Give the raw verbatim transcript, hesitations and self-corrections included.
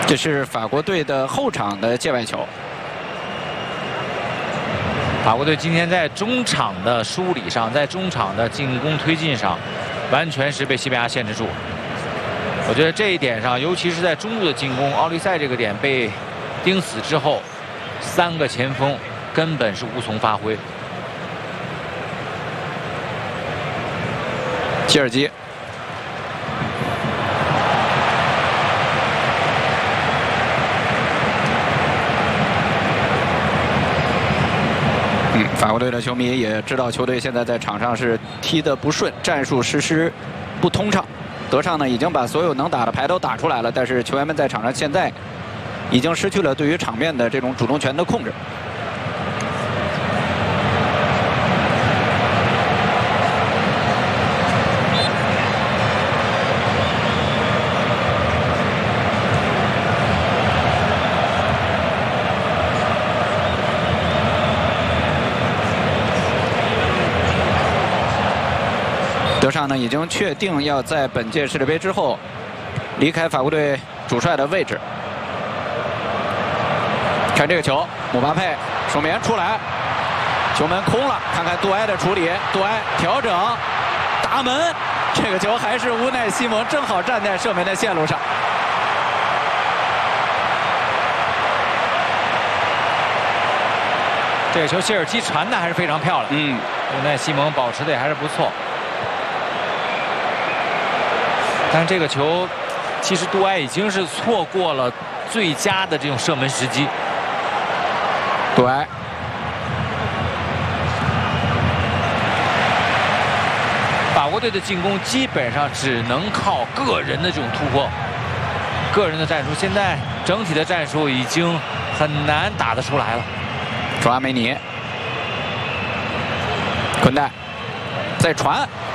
这是法国队的后场的界外球。 法国队今天在中场的梳理上，在中场的进攻推进上，完全是被西班牙限制住。我觉得这一点上，尤其是在中路的进攻，奥利赛这个点被盯死之后，三个前锋根本是无从发挥。 切尔基。 嗯，法国队的球迷也知道球队现在在场上是踢得不顺，战术实施不通畅。德尚呢已经把所有能打的牌都打出来了，但是球员们在场上现在已经失去了对于场面的这种主动权的控制。德尚呢已经确定要在本届世界杯之后离开法国队主帅的位置。看这个球，姆巴佩守门员出来，球门空了，看看杜埃的处理，杜埃调整，打门，这个球还是乌奈西蒙正好站在射门的线路上。 这个球切尔基传的还是非常漂亮， 嗯， 乌奈西蒙保持的也还是不错。 但是这个球，其实杜埃已经是错过了最佳的这种射门时机。 杜埃， 法国队的进攻基本上只能靠个人的这种突破，个人的战术。现在整体的战术已经很难打得出来了。 卓阿梅尼，昆代，再传。